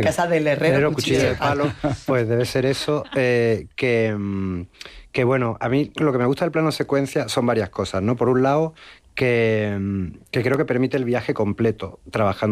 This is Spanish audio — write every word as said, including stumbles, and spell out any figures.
casa del herrero, Herrero, cuchillo, cuchillo de de palo. palo, pues debe ser eso, eh, que, mm, que bueno, a mí lo que me gusta del plano secuencia son varias cosas, ¿no? Por un lado, que, mm, que creo que permite el viaje completo, trabajando